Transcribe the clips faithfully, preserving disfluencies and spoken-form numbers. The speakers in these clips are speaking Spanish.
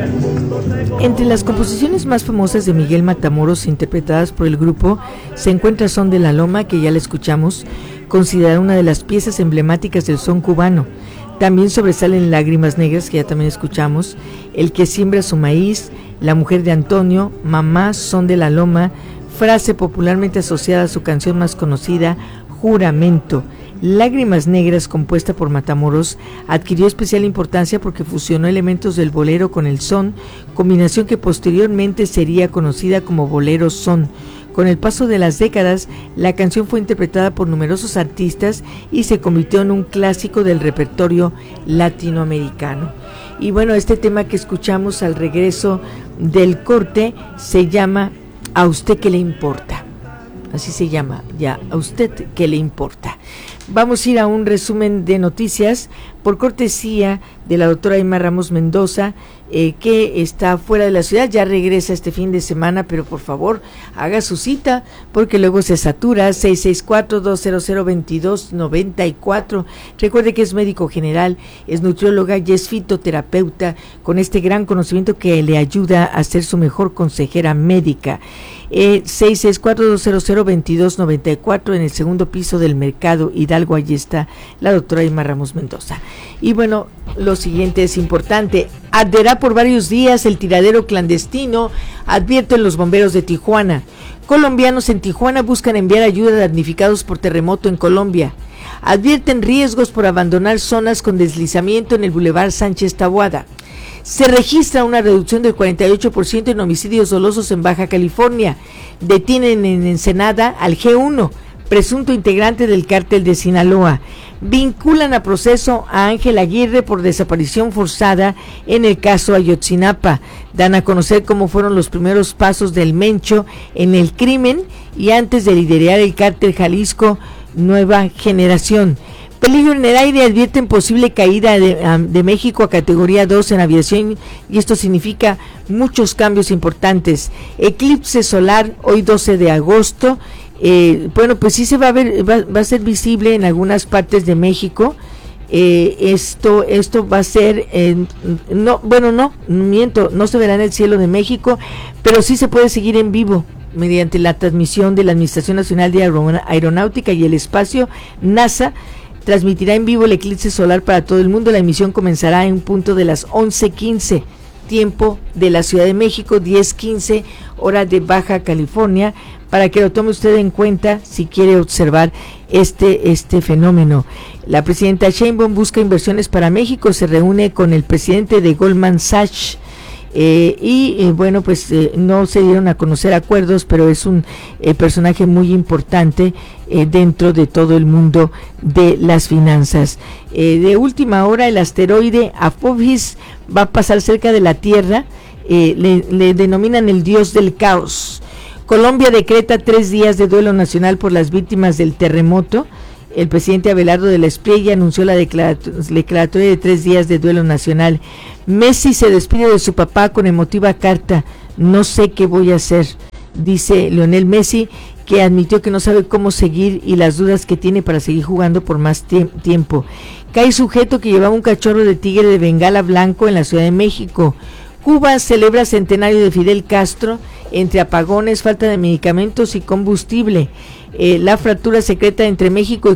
Entre las composiciones más famosas de Miguel Matamoros, interpretadas por el grupo, se encuentra Son de la Loma, que ya la escuchamos, considerada una de las piezas emblemáticas del son cubano. También sobresalen Lágrimas Negras, que ya también escuchamos, El que siembra su maíz, La mujer de Antonio, Mamá, Son de la Loma, frase popularmente asociada a su canción más conocida, Juramento. Lágrimas Negras, compuesta por Matamoros, adquirió especial importancia porque fusionó elementos del bolero con el son, combinación que posteriormente sería conocida como bolero son. Con el paso de las décadas, la canción fue interpretada por numerosos artistas y se convirtió en un clásico del repertorio latinoamericano. Y bueno, este tema que escuchamos al regreso del corte se llama ¿A usted qué le importa? Así se llama, ya, ¿a usted qué le importa? Vamos a ir a un resumen de noticias por cortesía de la doctora Aimar Ramos Mendoza, eh, que está fuera de la ciudad, ya regresa este fin de semana, pero por favor haga su cita porque luego se satura. Seis seis cuatro, dos cero cero, veintidós noventa y cuatro. Recuerde que es médico general, es nutrióloga y es fitoterapeuta con este gran conocimiento que le ayuda a ser su mejor consejera médica. Eh, seis seis cuatro, dos cero cero, veintidós noventa y cuatro en el segundo piso del Mercado Hidalgo. Allí está la doctora Aimar Ramos Mendoza. Y bueno, lo siguiente es importante: arderá por varios días el tiradero clandestino, advierten los bomberos de Tijuana. Colombianos en Tijuana buscan enviar ayuda a damnificados por terremoto en Colombia. Advierten riesgos por abandonar zonas con deslizamiento en el Boulevard Sánchez Taboada. Se registra una reducción del cuarenta y ocho por ciento en homicidios dolosos en Baja California. Detienen en Ensenada al G uno, presunto integrante del cártel de Sinaloa. Vinculan a proceso a Ángel Aguirre por desaparición forzada en el caso Ayotzinapa. Dan a conocer cómo fueron los primeros pasos del Mencho en el crimen y antes de liderar el cártel Jalisco Nueva Generación. Peligro en el aire, advierten posible caída de, de México a categoría dos en aviación, y esto significa muchos cambios importantes. Eclipse solar hoy doce de agosto. Eh, bueno, pues sí se va a ver, va, va a ser visible en algunas partes de México. Eh, esto, esto va a ser, eh, no, bueno, no, miento, no se verá en el cielo de México, pero sí se puede seguir en vivo mediante la transmisión de la Administración Nacional de Aeronáutica y el Espacio, NASA. Transmitirá en vivo el eclipse solar para todo el mundo. La emisión comenzará en un punto de las once quince, tiempo de la Ciudad de México, diez quince, hora de Baja California, para que lo tome usted en cuenta si quiere observar este, este fenómeno. La presidenta Sheinbaum busca inversiones para México, se reúne con el presidente de Goldman Sachs. Eh, y eh, bueno, pues eh, no se dieron a conocer acuerdos, pero es un eh, personaje muy importante eh, dentro de todo el mundo de las finanzas. Eh, de última hora, el asteroide Apophis va a pasar cerca de la Tierra, eh, le, le denominan el dios del caos. Colombia decreta tres días de duelo nacional por las víctimas del terremoto. El presidente Abelardo de la Espriella anunció la declaratoria de tres días de duelo nacional. Messi se despide de su papá con emotiva carta. No sé qué voy a hacer, dice Lionel Messi, que admitió que no sabe cómo seguir y las dudas que tiene para seguir jugando por más tie- tiempo. Cae sujeto que llevaba un cachorro de tigre de Bengala blanco en la Ciudad de México. Cuba celebra centenario de Fidel Castro, entre apagones, falta de medicamentos y combustible. Eh, la fractura secreta entre México y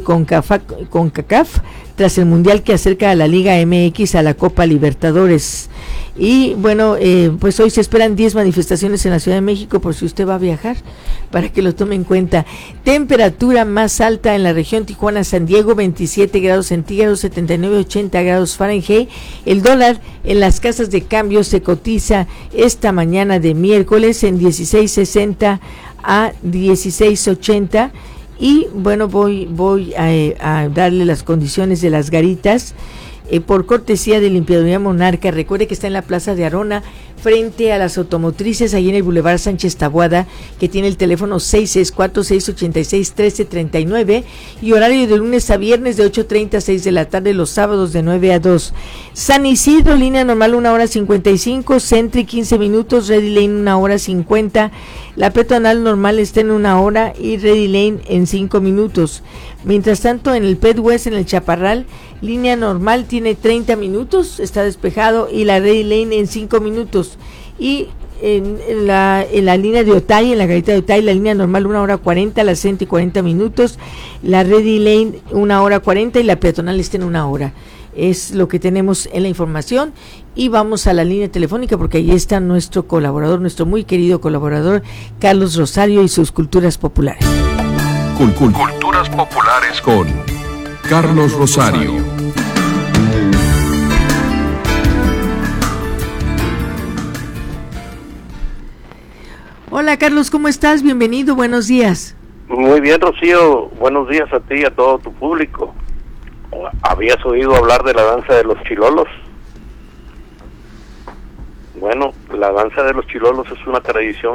CONCACAF tras el mundial que acerca a la Liga M X a la Copa Libertadores. Y bueno, eh, pues hoy se esperan diez manifestaciones en la Ciudad de México por si usted va a viajar, para que lo tome en cuenta. Temperatura más alta en la región Tijuana-San Diego, veintisiete grados centígrados, setenta y nueve a ochenta grados Fahrenheit. El dólar en las casas de cambio se cotiza esta mañana de miércoles en dieciséis sesenta a dieciséis ochenta. Y bueno, voy voy a, a darle las condiciones de las garitas eh, por cortesía de Limpiadoría Monarca. Recuerde que está en la Plaza de Arona, frente a las automotrices, ahí en el Boulevard Sánchez Taboada, que tiene el teléfono seis seis cuatro, seis ocho seis, uno tres tres nueve y horario de lunes a viernes de ocho treinta a seis de la tarde, los sábados de nueve a dos. San Isidro, línea normal una hora cincuenta y cinco, Sentry quince minutos, Ready Lane una hora cincuenta, La peatonal normal está en una hora y Ready Lane en cinco minutos. Mientras tanto, en el Pet West, en el Chaparral, línea normal tiene treinta minutos, está despejado, y la Ready Lane en cinco minutos. Y en, en, la, en la línea de Otay, en la garita de Otay, la línea normal una hora cuarenta, la Centi cuarenta minutos, la Ready Lane una hora cuarenta y la peatonal está en una hora. Es lo que tenemos en la información, y vamos a la línea telefónica porque ahí está nuestro colaborador, nuestro muy querido colaborador Carlos Rosario y sus culturas populares. Culturas populares con Carlos Rosario. Hola Carlos, ¿cómo estás? Bienvenido, buenos días. Muy bien, Rocío, buenos días a ti y a todo tu público. ¿Habías oído hablar de la danza de los chilolos? Bueno, la danza de los chilolos es una tradición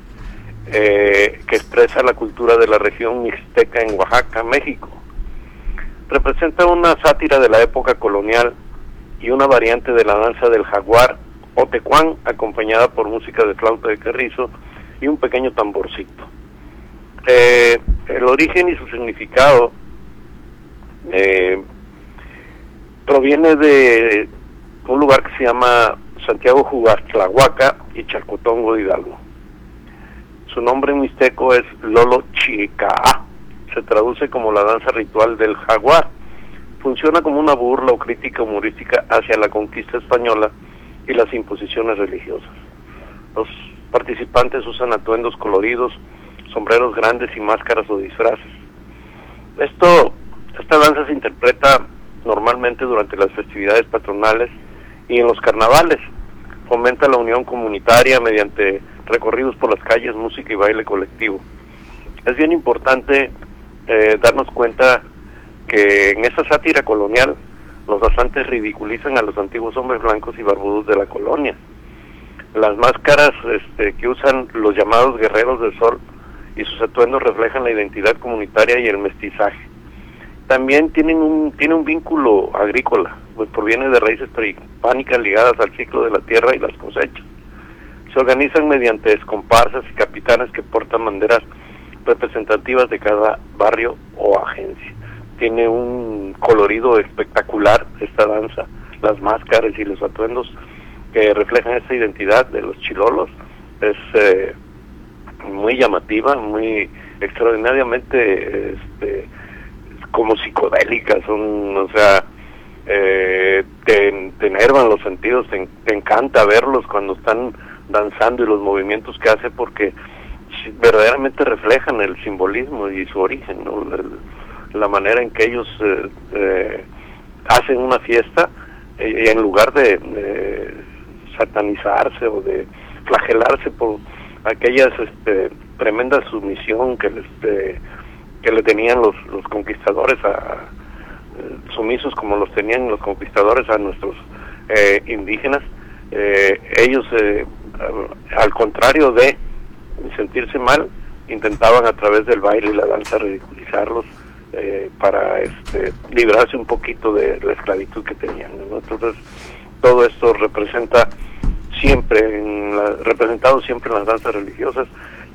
eh, que expresa la cultura de la región mixteca en Oaxaca, México. Representa una sátira de la época colonial y una variante de la danza del jaguar o tecuán, acompañada por música de flauta de carrizo y un pequeño tamborcito. Eh, el origen y su significado Eh, proviene de un lugar que se llama Santiago Jugartlahuaca y Chalcotongo de Hidalgo. Su nombre en mixteco es Lolo Chicaá. Se traduce como la danza ritual del jaguar. Funciona como una burla o crítica humorística hacia la conquista española y las imposiciones religiosas. Los participantes usan atuendos coloridos, sombreros grandes y máscaras o disfraces. Esto Esta danza se interpreta normalmente durante las festividades patronales y en los carnavales. Fomenta la unión comunitaria mediante recorridos por las calles, música y baile colectivo. Es bien importante eh, darnos cuenta que en esta sátira colonial los danzantes ridiculizan a los antiguos hombres blancos y barbudos de la colonia. Las máscaras este, que usan los llamados guerreros del sol y sus atuendos reflejan la identidad comunitaria y el mestizaje. También tienen un, tiene un vínculo agrícola, pues proviene de raíces prehispánicas ligadas al ciclo de la tierra y las cosechas. Se organizan mediante comparsas y capitanes que portan banderas representativas de cada barrio o agencia. Tiene un colorido espectacular esta danza, las máscaras y los atuendos que reflejan esta identidad de los chilolos. Es eh, muy llamativa, muy extraordinariamente este, como psicodélicas, son, o sea, eh, te, te enervan los sentidos, te, te encanta verlos cuando están danzando y los movimientos que hace, porque verdaderamente reflejan el simbolismo y su origen, ¿no? La, la manera en que ellos eh, eh, hacen una fiesta, eh, en lugar de, de satanizarse o de flagelarse por aquellas este, tremenda sumisión que les eh, que le tenían los, los conquistadores, a, a, sumisos como los tenían los conquistadores a nuestros eh, indígenas. Eh, ellos, eh, al contrario de sentirse mal, intentaban a través del baile y la danza ridiculizarlos eh, para este, librarse un poquito de la esclavitud que tenían, ¿no? Entonces, todo esto representa siempre, en la, representado siempre en las danzas religiosas,